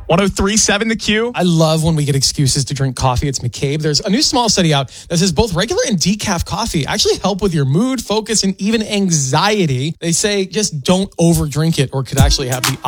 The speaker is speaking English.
103.7 The Q. I love when we get excuses to drink coffee. It's McCabe. There's a new small study out that says both regular and decaf coffee actually help with your mood, focus, and even anxiety. They say just don't overdrink it or could actually have the